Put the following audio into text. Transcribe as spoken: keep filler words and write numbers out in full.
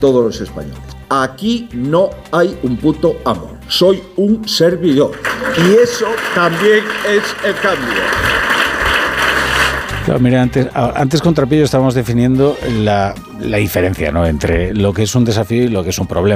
todos los españoles. Aquí no hay un puto amo, soy un servidor. Y eso también es el cambio. Claro, mira, antes, antes con Trapillo estábamos definiendo la, la diferencia, ¿no?, entre lo que es un desafío y lo que es un problema.